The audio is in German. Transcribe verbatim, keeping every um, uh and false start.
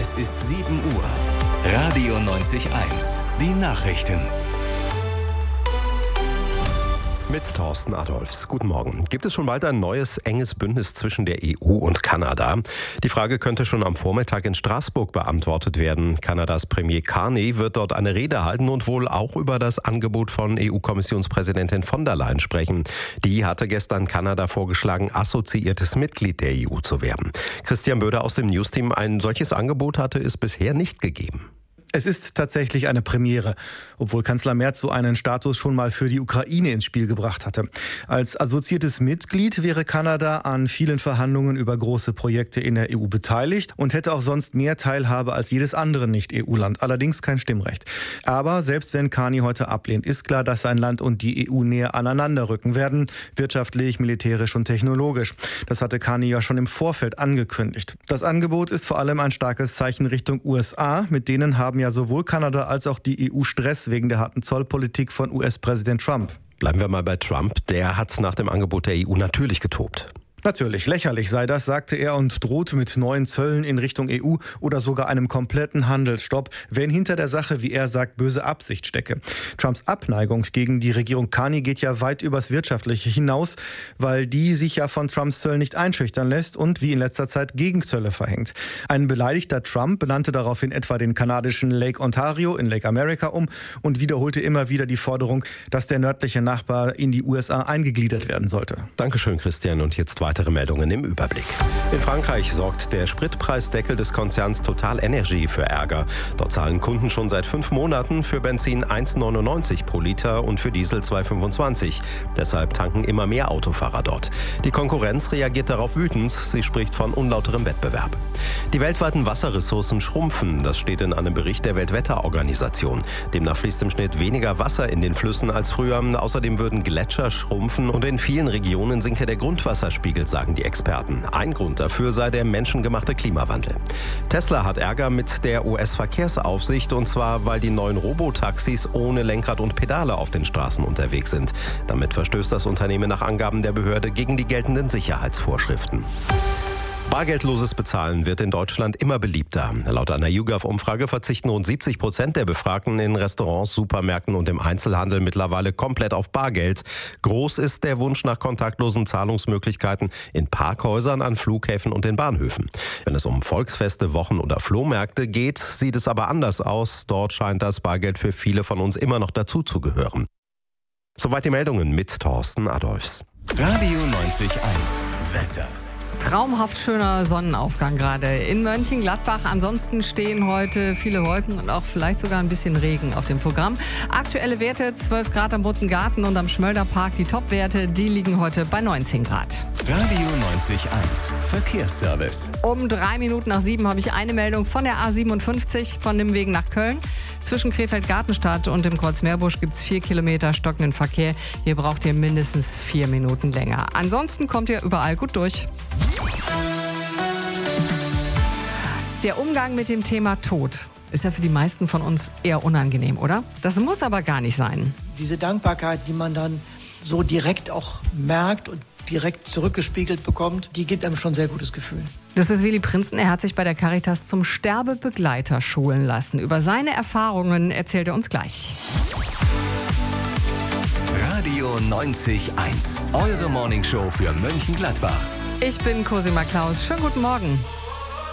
Es ist sieben Uhr. Radio neunzig eins. Die Nachrichten. Mit Thorsten Adolfs. Guten Morgen. Gibt es schon bald ein neues, enges Bündnis zwischen der E U und Kanada? Die Frage könnte schon am Vormittag in Straßburg beantwortet werden. Kanadas Premier Carney wird dort eine Rede halten und wohl auch über das Angebot von E U-Kommissionspräsidentin von der Leyen sprechen. Die hatte gestern Kanada vorgeschlagen, assoziiertes Mitglied der E U zu werden. Christian Böder aus dem Newsteam: Ein solches Angebot hatte es bisher nicht gegeben. Es ist tatsächlich eine Premiere, obwohl Kanzler Merz so einen Status schon mal für die Ukraine ins Spiel gebracht hatte. Als assoziiertes Mitglied wäre Kanada an vielen Verhandlungen über große Projekte in der E U beteiligt und hätte auch sonst mehr Teilhabe als jedes andere Nicht-E U-Land, allerdings kein Stimmrecht. Aber selbst wenn Carney heute ablehnt, ist klar, dass sein Land und die E U näher aneinander rücken werden, wirtschaftlich, militärisch und technologisch. Das hatte Carney ja schon im Vorfeld angekündigt. Das Angebot ist vor allem ein starkes Zeichen Richtung U S A, mit denen haben ja sowohl Kanada als auch die E U Stress wegen der harten Zollpolitik von U S-Präsident Trump. Bleiben wir mal bei Trump. Der hat nach dem Angebot der E U natürlich getobt. Natürlich, lächerlich sei das, sagte er und drohte mit neuen Zöllen in Richtung E U oder sogar einem kompletten Handelsstopp, wenn hinter der Sache, wie er sagt, böse Absicht stecke. Trumps Abneigung gegen die Regierung Carney geht ja weit übers Wirtschaftliche hinaus, weil die sich ja von Trumps Zöllen nicht einschüchtern lässt und wie in letzter Zeit Gegenzölle verhängt. Ein beleidigter Trump benannte daraufhin etwa den kanadischen Lake Ontario in Lake America um und wiederholte immer wieder die Forderung, dass der nördliche Nachbar in die U S A eingegliedert werden sollte. Dankeschön, Christian. Und jetzt weiter. Weitere Meldungen im Überblick. In Frankreich sorgt der Spritpreisdeckel des Konzerns Total Energy für Ärger. Dort zahlen Kunden schon seit fünf Monaten für Benzin eins Komma neunundneunzig pro Liter und für Diesel zwei Komma fünfundzwanzig. Deshalb tanken immer mehr Autofahrer dort. Die Konkurrenz reagiert darauf wütend. Sie spricht von unlauterem Wettbewerb. Die weltweiten Wasserressourcen schrumpfen. Das steht in einem Bericht der Weltwetterorganisation. Demnach fließt im Schnitt weniger Wasser in den Flüssen als früher. Außerdem würden Gletscher schrumpfen und in vielen Regionen sinke der Grundwasserspiegel, sagen die Experten. Ein Grund dafür sei der menschengemachte Klimawandel. Tesla hat Ärger mit der U S-Verkehrsaufsicht, und zwar, weil die neuen Robotaxis ohne Lenkrad und Pedale auf den Straßen unterwegs sind. Damit verstößt das Unternehmen nach Angaben der Behörde gegen die geltenden Sicherheitsvorschriften. Bargeldloses Bezahlen wird in Deutschland immer beliebter. Laut einer YouGov-Umfrage verzichten rund siebzig Prozent der Befragten in Restaurants, Supermärkten und im Einzelhandel mittlerweile komplett auf Bargeld. Groß ist der Wunsch nach kontaktlosen Zahlungsmöglichkeiten in Parkhäusern, an Flughäfen und in Bahnhöfen. Wenn es um Volksfeste, Wochen oder Flohmärkte geht, sieht es aber anders aus. Dort scheint das Bargeld für viele von uns immer noch dazu zu gehören. Soweit die Meldungen mit Thorsten Adolfs. Radio neunzig eins. Wetter. Traumhaft schöner Sonnenaufgang gerade in Mönchengladbach. Ansonsten stehen heute viele Wolken und auch vielleicht sogar ein bisschen Regen auf dem Programm. Aktuelle Werte zwölf Grad am Roten Garten und am Schmölderpark. Die Topwerte, die liegen heute bei neunzehn Grad. Radio neunzig eins. Verkehrsservice. Um drei Minuten nach sieben habe ich eine Meldung von der A siebenundfünfzig von Nimwegen nach Köln. Zwischen Krefeld-Gartenstadt und dem Kreuz Meerbusch gibt es vier Kilometer stockenden Verkehr. Hier braucht ihr mindestens vier Minuten länger. Ansonsten kommt ihr überall gut durch. Der Umgang mit dem Thema Tod ist ja für die meisten von uns eher unangenehm, oder? Das muss aber gar nicht sein. Diese Dankbarkeit, die man dann so direkt auch merkt und direkt zurückgespiegelt bekommt, die gibt einem schon ein sehr gutes Gefühl. Das ist Willi Prinzen. Er hat sich bei der Caritas zum Sterbebegleiter schulen lassen. Über seine Erfahrungen erzählt er uns gleich. Radio neunzig eins. Eure Morningshow für Mönchengladbach. Ich bin Cosima Klaus. Schönen guten Morgen.